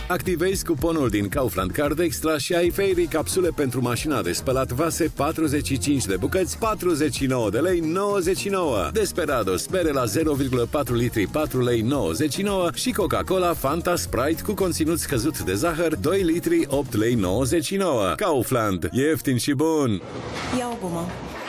Activezi cuponul din Kaufland Card Extra și ai Fairy capsule pentru mașina de spălat vase 45 de bucăți, 49 de lei 99. Desperados bere la 0,4 litri 4 lei 99 și Coca-Cola Fanta Sprite cu conținut scăzut de zahăr 2 litri 8 lei 99. Kaufland. Ieftin și bun! Ia o gumă.